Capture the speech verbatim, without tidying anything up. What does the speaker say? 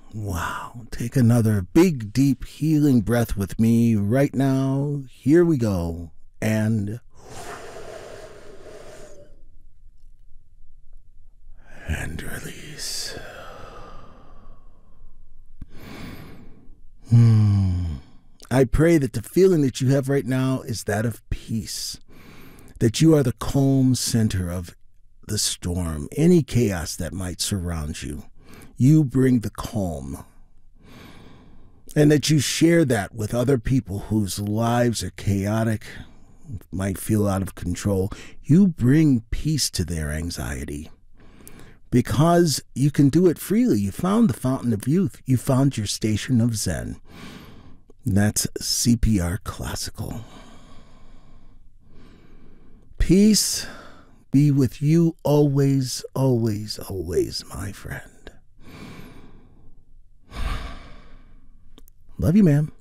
Wow. Take another big, deep, healing breath with me right now. Here we go. And. And release. Hmm. I pray that the feeling that you have right now is that of peace. That you are the calm center of the storm, any chaos that might surround you. You bring the calm. And that you share that with other people whose lives are chaotic, might feel out of control. You bring peace to their anxiety. Because you can do it freely. You found the fountain of youth. You found your station of Zen. That's C P R Classical. Peace be with you always, always, always, my friend. Love you, ma'am.